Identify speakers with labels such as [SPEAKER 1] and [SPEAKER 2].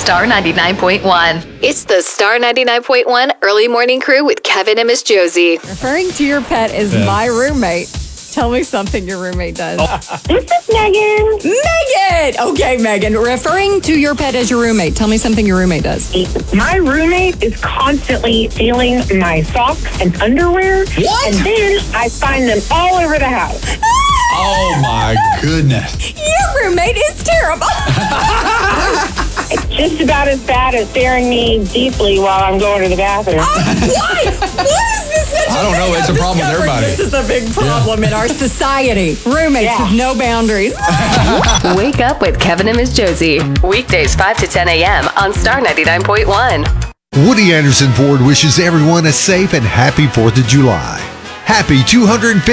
[SPEAKER 1] Star 99.1. It's the Star 99.1 Early Morning Crew with Kevin and Miss Josie.
[SPEAKER 2] Referring to your pet as my roommate. Tell me something your roommate does.
[SPEAKER 3] This is Megan.
[SPEAKER 2] Megan! Okay, Megan. Referring to your pet as your roommate. Tell me something your roommate does.
[SPEAKER 3] My roommate is constantly stealing my socks and underwear.
[SPEAKER 4] What?
[SPEAKER 3] And then I find them all over the house.
[SPEAKER 4] Oh my goodness.
[SPEAKER 2] Your roommate is terrible.
[SPEAKER 3] It's just about as bad as staring me deeply while I'm going to the bathroom.
[SPEAKER 2] Why? What is this such
[SPEAKER 4] I don't know. It's a problem with everybody.
[SPEAKER 2] This is a big problem in our society. Roommates with no boundaries.
[SPEAKER 1] Wake up with Kevin and Miss Josie. Weekdays 5 to 10 a.m. on Star 99.1.
[SPEAKER 5] Woody Anderson Ford wishes everyone a safe and happy 4th of July. Happy 250th